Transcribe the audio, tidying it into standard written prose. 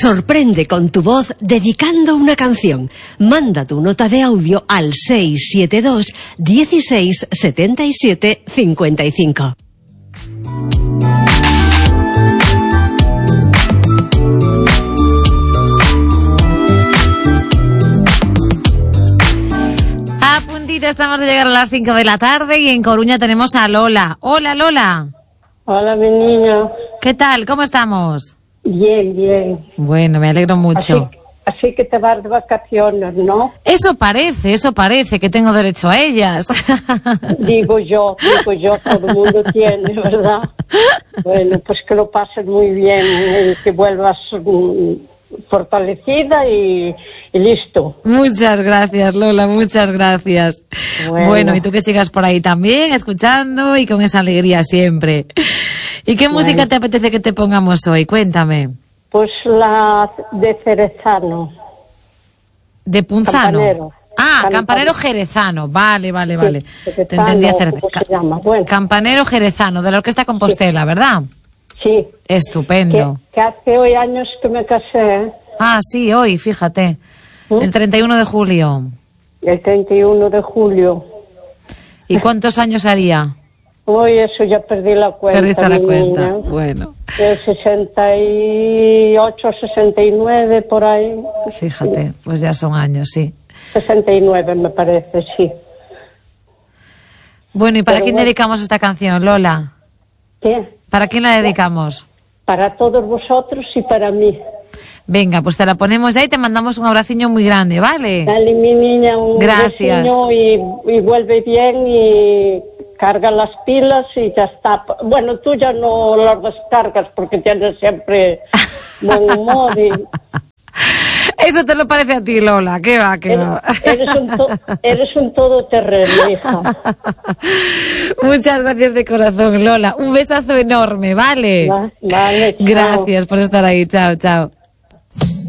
Sorprende con tu voz dedicando una canción. Manda tu nota de audio al 672 16 77 55. A puntito estamos de llegar a las 5 de la tarde y en Coruña tenemos a Lola. Hola, Lola. Hola, mi niña. ¿Qué tal? ¿Cómo estamos? Bien, bien. Bueno, me alegro mucho. Así que te vas de vacaciones, ¿no? Eso parece que tengo derecho a ellas. Digo yo, todo el mundo tiene, ¿verdad? Bueno, pues que lo pases muy bien, que vuelvas fortalecida y listo. Muchas gracias, Lola, muchas gracias. Bueno, y tú que sigas por ahí también, escuchando y con esa alegría siempre. ¿Y qué música te apetece que te pongamos hoy? Cuéntame. Pues la de Jerezano. ¿De Punzano? Campanero. Campanero jerezano. Vale. Sí, te entendía hacer. ¿Cómo se llama? Bueno. Campanero jerezano, de la Orquesta Compostela, ¿verdad? Sí. Estupendo. Que hace hoy años que me casé. Sí, hoy, fíjate. El 31 de julio. El 31 de julio. ¿Y cuántos años haría? Hoy eso ya perdí la cuenta. Perdiste la cuenta, niña. bueno. De 68, 69, por ahí. Fíjate, pues ya son años, sí. 69 me parece, sí. Bueno, ¿y para quién dedicamos esta canción, Lola? ¿Qué? ¿Para quién la dedicamos? Para todos vosotros y para mí. Venga, pues te la ponemos ya y te mandamos un abraciño muy grande, ¿vale? Dale, mi niña, un besiño y vuelve bien y carga las pilas y ya está. Bueno, tú ya no las descargas porque tienes siempre buen humor y... Eso te lo parece a ti, Lola. ¿Qué va? Eres un todoterreno, hija. Muchas gracias de corazón, Lola. Un besazo enorme, ¿vale? Vale, chao. Gracias por estar ahí. Chao, chao.